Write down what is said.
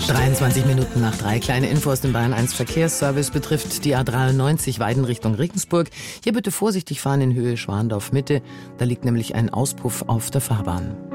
23 Minuten nach 3. Kleine Info aus dem Bayern 1 Verkehrsservice betrifft die A93 Weiden Richtung Regensburg. Hier bitte vorsichtig fahren in Höhe Schwandorf Mitte. Da liegt nämlich ein Auspuff auf der Fahrbahn.